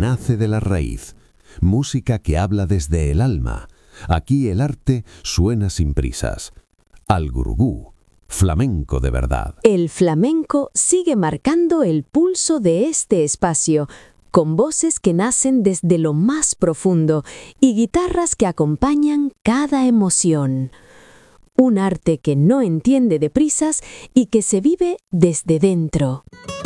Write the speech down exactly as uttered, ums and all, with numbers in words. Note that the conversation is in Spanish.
nace de la raíz, música que habla desde el alma. Aquí el arte suena sin prisas. Al gurugú, flamenco de verdad. El flamenco sigue marcando el pulso de este espacio, con voces que nacen desde lo más profundo y guitarras que acompañan cada emoción. Un arte que no entiende de prisas y que se vive desde dentro.